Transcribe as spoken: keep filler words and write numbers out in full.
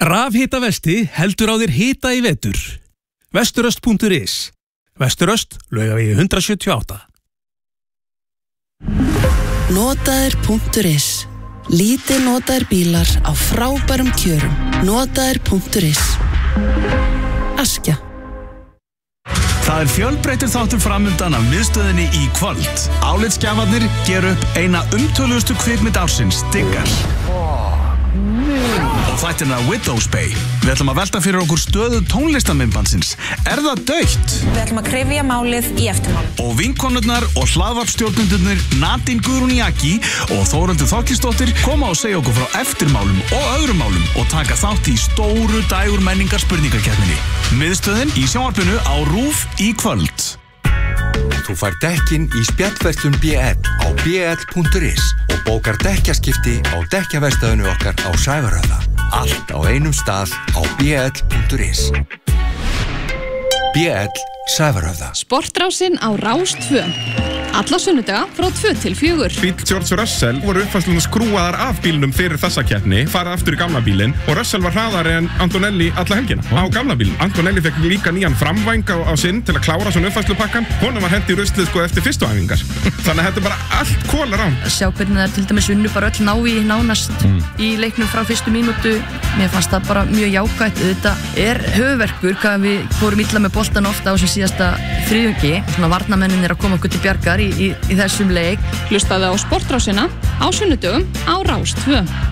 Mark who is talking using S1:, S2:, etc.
S1: Rafhitavesti heldur á þér hita í vetur. Vesturöst punktur is. Vesturöst, Laugavegi hundrað sjötíu og átta.
S2: Notaðir punktur is. Lítið notaðir bílar á frábærum kjörum. Notaðir punktur is. Askja.
S3: Það er fjölbreyttur þáttur framundan af miðstöðinni í kvöld. Álitsgjafarnir gera upp eina umtöluðustu kvikmynd ársins, Diggar. Og þættina Widow's Bay. Við ætlum að velta fyrir okkur stöðu tónlistamindbandsins. Er það dautt?
S4: Við ætlum að krefja málið í eftirmál.
S3: Og vinkonurnar og hlaðvarpstjórnendurnir Nadine Guðrún Jaki og Þórundur Þorkelsdóttir koma og segja okkur frá eftirmálum og öðrum málum og taka þátt í stóru dægur menningar spurningakeppninni. Miðstöðin í sjónvarpinu á RÚV í kvöld.
S5: Þú fær dekkin í spjallverslun B L á b l punktur is og bókar dekkjaskipti á dekkjaverstaðinu okkar á Sævarhöfða. Allt á einum stað á b l punktur is. B L Sævarhöfða.
S6: Sportrásin á Rás tvö. Alla sunnudaga frá tvö til fjögur.
S7: Bíll George Russell voru uppfæsluna skrúaðar af bílnum fyrir þessa keppni, farað aftur í gamla bílinn og Russell var hraðari en Antonelli alla helgina á gamla bílinn. Antonelli fekk líka nýjan framvæng á, á sinn til að klára svona uppfæslupakkan. Honum var hent í ruslið sko eftir fyrstu æfingar. Þannig að þetta er bara allt kólar án.
S8: Sjá hvernig það er til dæmis unnu bara öll ná í nánast mm. í leiknum frá fyrstu mínútu. Mér fannst það bara mjög jákvætt. Þetta er höfuverkur hvað við fórum illa með boltan ofta á sem síðasta þriðjungi. Svona varnarmennin er að koma okkur til bjargar í, í, í þessum leik.
S6: Hlustaðu á Sportrásina á sunnudögum á Rás tvö.